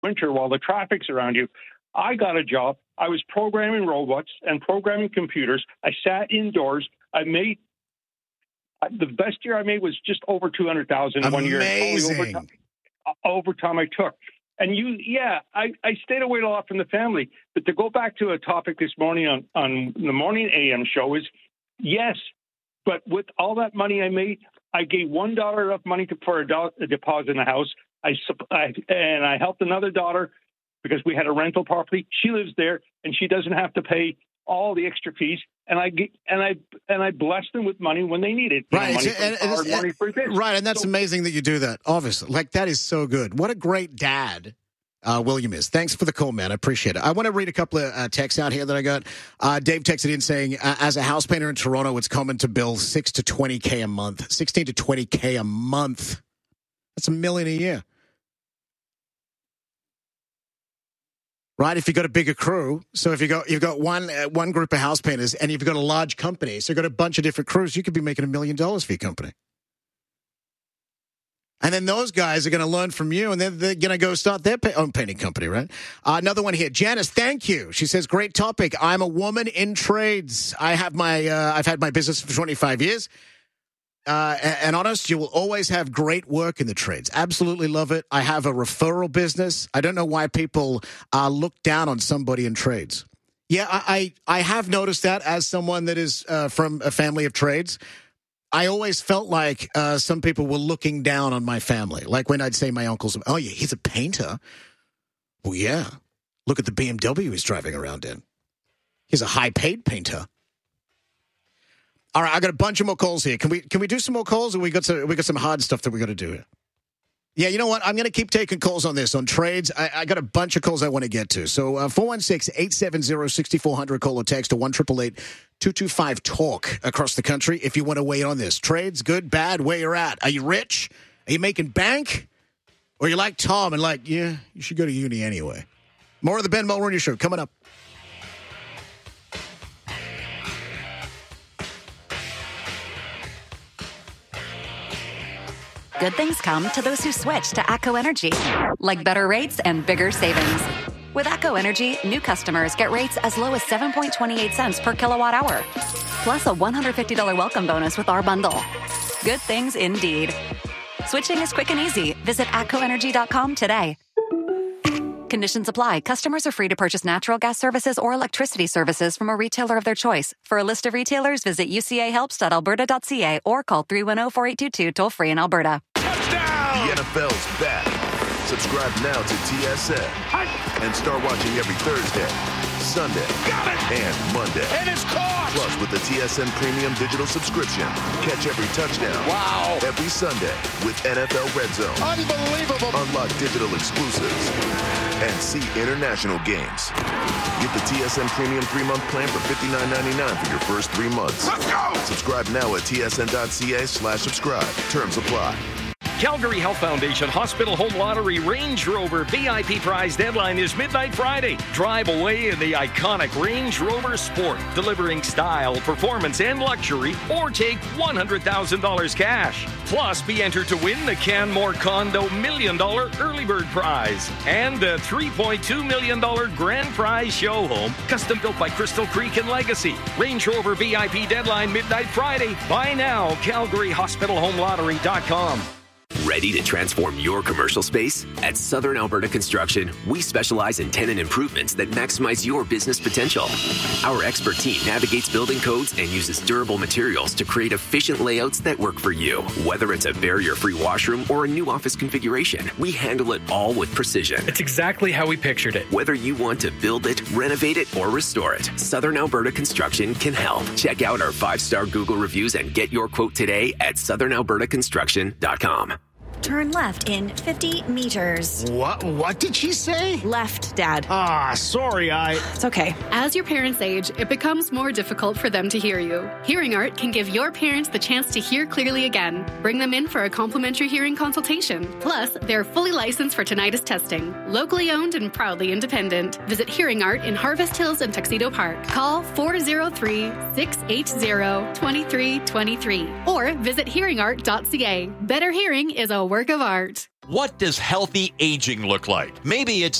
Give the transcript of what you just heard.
winter while the traffic's around you. I got a job. I was programming robots and programming computers. I sat indoors. I made the best year I made was just over 200,000 one year. Amazing. Overtime I took. And I stayed away a lot from the family. But to go back to a topic this morning on the morning AM show is, yes, but with all that money I made, I gave $1 of money for a deposit in the house. And I helped another daughter because we had a rental property. She lives there, and she doesn't have to pay all the extra fees. And I bless them with money when they need it. Right, Money for this. Right, and that's amazing that you do that. Obviously, like that is so good. What a great dad. William is. Thanks for the call, man. I appreciate it. I want to read a couple of texts out here that I got. Dave texted in saying, as a house painter in Toronto, it's common to bill $6 to $20K a month. $16 to $20K a month. That's $1 million a year. Right, if you've got a bigger crew, so if you've got one group of house painters and you've got a large company, so you've got a bunch of different crews, you could be making $1 million for your company. And then those guys are going to learn from you, and then they're going to go start their own painting company, right? Another one here. Janice, thank you. She says, great topic. I'm a woman in trades. I've had my business for 25 years. And honest, you will always have great work in the trades. Absolutely love it. I have a referral business. I don't know why people look down on somebody in trades. Yeah, I have noticed that as someone that is from a family of trades. I always felt like some people were looking down on my family. Like when I'd say my uncle's, oh, yeah, he's a painter. Well, yeah. Look at the BMW he's driving around in. He's a high-paid painter. All right, I got a bunch of more calls here. Can we do some more calls, or we got some hard stuff that we got to do here? Yeah, you know what? I'm going to keep taking calls on this, on trades. I got a bunch of calls I want to get to. So 416-870-6400, call or text, or 1-888-225-TALK across the country if you want to weigh in on this. Trades, good, bad, where you're at. Are you rich? Are you making bank? Or you like Tom and like, yeah, you should go to uni anyway. More of the Ben Mulroney Show coming up. Good things come to those who switch to ACO Energy, like better rates and bigger savings. With ACO Energy, new customers get rates as low as 7.28 cents per kilowatt hour, plus a $150 welcome bonus with our bundle. Good things indeed. Switching is quick and easy. Visit ACOenergy.com today. Conditions apply. Customers are free to purchase natural gas services or electricity services from a retailer of their choice. For a list of retailers, visit ucahelps.alberta.ca or call 310-4822 toll-free in Alberta. Touchdown! The NFL's back. Subscribe now to TSN and start watching every Thursday, Sunday, and Monday. And it's caught! Plus, with the TSN Premium Digital subscription, catch every touchdown. Wow! Every Sunday with NFL Red Zone. Unbelievable! Unlock digital exclusives and see international games. Get the TSN Premium 3-month plan for $59.99 for your first 3 months. Let's go! Subscribe now at tsn.ca/subscribe. Terms apply. Calgary Health Foundation Hospital Home Lottery Range Rover VIP prize deadline is midnight Friday. Drive away in the iconic Range Rover Sport, delivering style, performance, and luxury, or take $100,000 cash. Plus, be entered to win the Canmore Condo $1 million early bird prize and the $3.2 million grand prize show home, custom built by Crystal Creek and Legacy. Range Rover VIP deadline midnight Friday. Buy now, CalgaryHospitalHomeLottery.com. Ready to transform your commercial space? At Southern Alberta Construction, we specialize in tenant improvements that maximize your business potential. Our expert team navigates building codes and uses durable materials to create efficient layouts that work for you. Whether it's a barrier-free washroom or a new office configuration, we handle it all with precision. It's exactly how we pictured it. Whether you want to build it, renovate it, or restore it, Southern Alberta Construction can help. Check out our 5-star Google reviews and get your quote today at southernalbertaconstruction.com. Turn left in 50 meters. What did she say? Left, Dad. Sorry, It's okay. As your parents age, it becomes more difficult for them to hear you. Hearing Art can give your parents the chance to hear clearly again. Bring them in for a complimentary hearing consultation. Plus, they're fully licensed for tinnitus testing. Locally owned and proudly independent. Visit Hearing Art in Harvest Hills and Tuxedo Park. Call 403-680-2323 or visit hearingart.ca. Better hearing is a work of art. What does healthy aging look like? Maybe it's